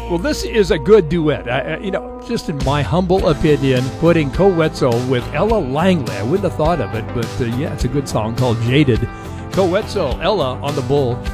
Well, this is a good duet. Just in my humble opinion, putting Koe Wetzel with Ella Langley. I wouldn't have thought of it, but yeah, it's a good song called Jaded. Koe Wetzel, Ella on the Bull.